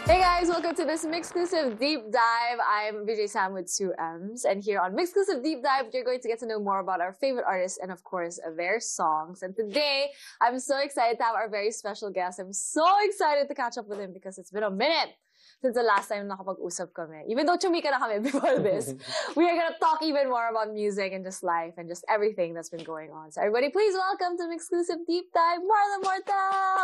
Hey guys, welcome to this Mixclusive Deep Dive. I'm Vijay Sam with Sue Ems, and here on Mixclusive Deep Dive, you're going to get to know more about our favorite artists and, of course, their songs. And today, I'm so excited to have our very special guest. I'm so excited to catch up with him because it's been a minute since the last time nakapag-usap kami. Even though chumika na kami before this, we are gonna talk even more about music and just life and just everything that's been going on. So everybody, please welcome to Mixclusive Deep Dive, Marlon Morta!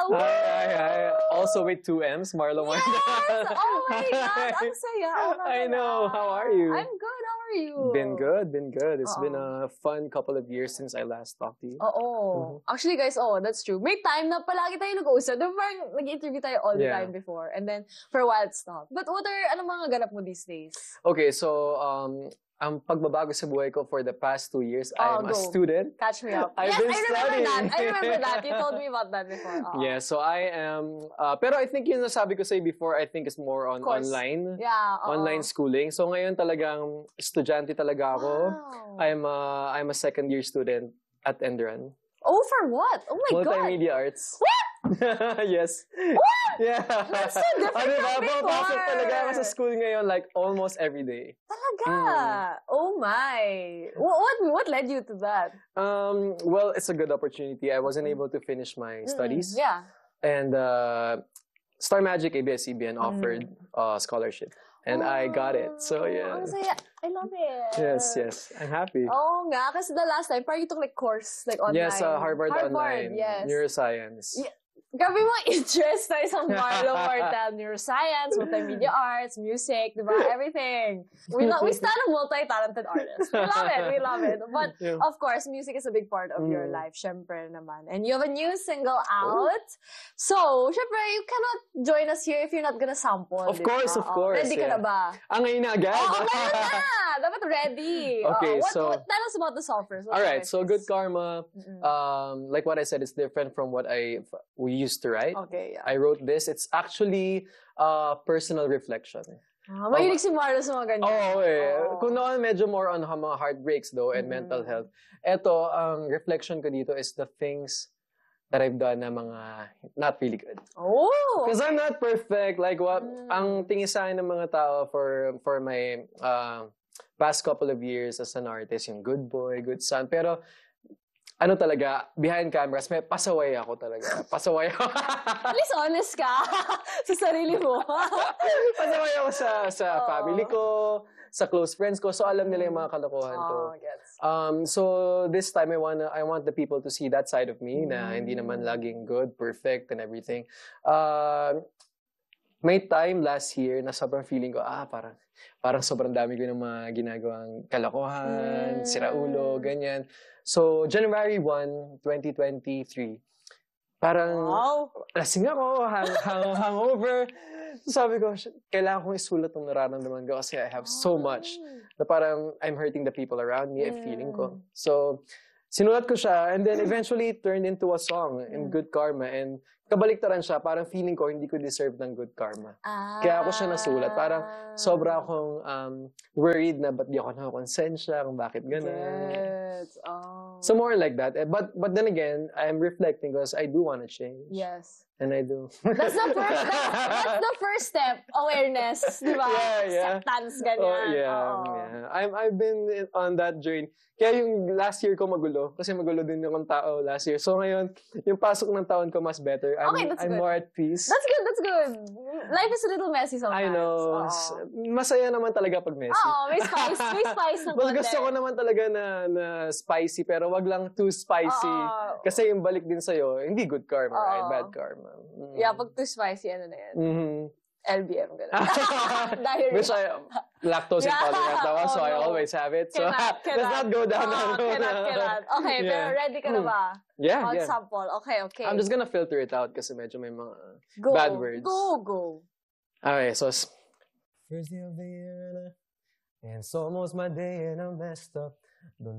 Hi. Also with two M's, Marlon Morta. Yes! Oh my God! Ang saya! Oh, I know. How are you? I'm good. How are you? Been good. It's been a fun couple of years since I last talked to you. Oo. Actually, guys, that's true. May time na palagi tayo nag-uusap. Diba parang nag-interview tayo all the time before. And then, for a while, it stopped. But ano mga ganap mo these days? Okay, so, ang pagbabago sa buhay ko for the past 2 years, I'm a student. Catch me up. I've been studying. I remember that. You told me about that before. Yeah, so I am, pero I think yung nasabi ko sa'yo before, I think is more on online. Yeah. Online schooling. So ngayon talagang estudyante talaga ako. Wow. I'm a second year student at Enderan. Oh, for what? Oh my God. Multimedia arts. What? Yes. What? Yeah. That's so different from before. Pasok talaga ako sa school ngayon like almost every day. Talaga? Oh my. What led you to that? Well, it's a good opportunity. I wasn't able to finish my studies. Yeah. And Star Magic ABS-CBN offered a scholarship. And I got it. So, yeah. Ang saya. I love it. Yes. I'm happy. Oo nga. Kasi the last time, parang you took like course, like online. Yes, Harvard Online. Yes. Neuroscience. Yeah. Grabe mo interest na isang Marlon Morta. Neuroscience, multimedia arts, music, diba? Everything. We stand a multi-talented artist. We love it. But, of course, music is a big part of your life. Syempre naman. And you have a new single out. So, syempre, you cannot join us here if you're not gonna sample. Of course. Ready ka na ba? Ngayon na agad? Ngayon na! Dapat ready. Okay, so... Tell us about the song first. Alright, so Good Karma, like what I said, is different from what we used to write. Okay, yeah. I wrote this. It's actually personal reflection. Mahilig si Marlon sa mga ganyan. Kung noon, medyo more on mga heartbreaks though and mental health. Eto, ang reflection ko dito is the things that I've done na mga not really good. Oh! Because I'm not perfect. Like what ang tingin sa akin ng mga tao for my past couple of years as an artist, yung good boy, good son. Pero ano talaga, behind cameras, may pasaway ako talaga. Pasaway ako. At least honest ka sa sarili mo. Pasaway ako sa family ko, sa close friends ko. So alam nila yung mga kalokohan ko. So this time, I want the people to see that side of me na hindi naman laging good, perfect, and everything. May time last year na sobrang feeling ko, parang sobrang dami ko ng mga ginagawang kalokohan, siraulo, ganyan. So, January 1, 2023, parang lasing ako, hangover. Sabi ko, kailangan kong isulat ng nararamdaman ko kasi I have so much na parang I'm hurting the people around me, feeling ko. So, sinulat ko siya and then eventually it turned into a song in Good Karma and kabaliktaran siya, parang feeling ko hindi ko deserve ng good karma. Kaya ako siya nasulat. Parang sobra akong worried na ba't di ako nakakonsensya, kung bakit gano'n. So more like that. But then again, I'm reflecting because I do want to change. Yes. And I do. That's the first step. Awareness. Di ba? Acceptance, ganyan. I've been on that journey. Kaya yung last year ko magulo. Kasi magulo din yung tao last year. So ngayon, yung pasok ng taon ko mas better. I'm more at peace. That's good. Life is a little messy sometimes. I know. Masaya naman talaga pag messy. May spice ng Mas gusto ko naman talaga na spicy, pero wag lang too spicy. Kasi yung balik din sa'yo, hindi good karma, right? Bad karma. Yeah, pag too spicy, ano na yan? LBM, gano'n. Which lactose intolerant ako, so I always have it. So let's not go down that road. Cannot. Okay, pero ready ka na ba? Yeah. Sample. Okay. I'm just gonna filter it out kasi medyo may mga bad words. Go. Okay, so first day of the year and it's almost my day and I'm messed up. Don't